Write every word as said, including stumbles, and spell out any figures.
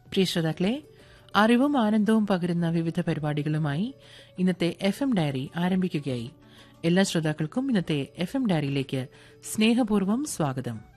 പ്രിയ ശ്രോതാക്കളെ, അറിവും ആനന്ദവും പകരുന്ന വിവിധ പരിപാടികളുമായി ഇന്നത്തെ എഫ് എം ഡയറി ആരംഭിക്കുകയായി. എല്ലാ ശ്രോതാക്കൾക്കും ഇന്നത്തെ എഫ് എം ഡയറിയിലേക്ക് സ്നേഹപൂർവ്വം സ്വാഗതം.